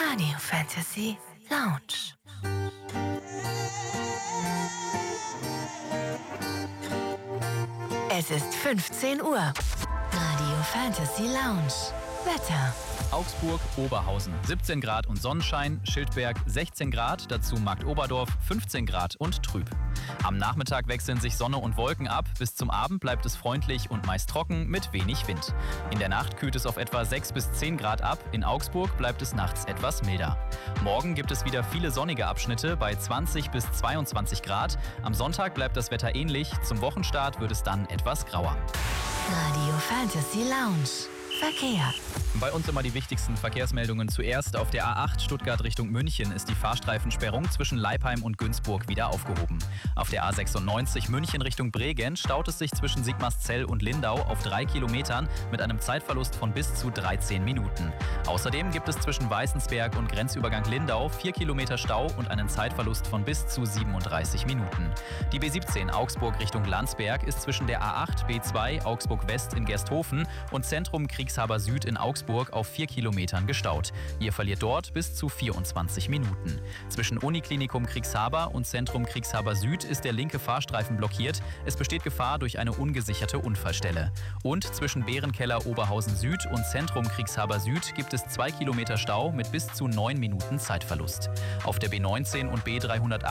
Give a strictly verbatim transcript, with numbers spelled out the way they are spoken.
Radio Fantasy Lounge. Es ist fünfzehn Uhr. Radio Fantasy Lounge. Wetter. Augsburg, Oberhausen siebzehn Grad und Sonnenschein, Schildberg sechzehn Grad, dazu Marktoberdorf fünfzehn Grad und trüb. Am Nachmittag wechseln sich Sonne und Wolken ab, bis zum Abend bleibt es freundlich und meist trocken mit wenig Wind. In der Nacht kühlt es auf etwa sechs bis zehn Grad ab, in Augsburg bleibt es nachts etwas milder. Morgen gibt es wieder viele sonnige Abschnitte bei zwanzig bis zweiundzwanzig Grad. Am Sonntag bleibt das Wetter ähnlich, zum Wochenstart wird es dann etwas grauer. Radio Fantasy Lounge. Verkehr. Bei uns immer die wichtigsten Verkehrsmeldungen zuerst. Auf der A acht Stuttgart Richtung München ist die Fahrstreifensperrung zwischen Leipheim und Günzburg wieder aufgehoben. Auf der A sechsundneunzig München Richtung Bregenz staut es sich zwischen Sigmarszell und Lindau auf drei Kilometern mit einem Zeitverlust von bis zu dreizehn Minuten. Außerdem gibt es zwischen Weißensberg und Grenzübergang Lindau vier Kilometer Stau und einen Zeitverlust von bis zu siebenunddreißig Minuten. Die B siebzehn Augsburg Richtung Landsberg ist zwischen der A acht B zwei Augsburg West in Gersthofen und Zentrum Kriegshaber Süd in Augsburg auf vier Kilometern gestaut. Ihr verliert dort bis zu vierundzwanzig Minuten. Zwischen Uniklinikum Kriegshaber und Zentrum Kriegshaber Süd ist der linke Fahrstreifen blockiert. Es besteht Gefahr durch eine ungesicherte Unfallstelle. Und zwischen Bärenkeller Oberhausen Süd und Zentrum Kriegshaber Süd gibt es zwei Kilometer Stau mit bis zu neun Minuten Zeitverlust. Auf der B neunzehn und B dreihundertachtzig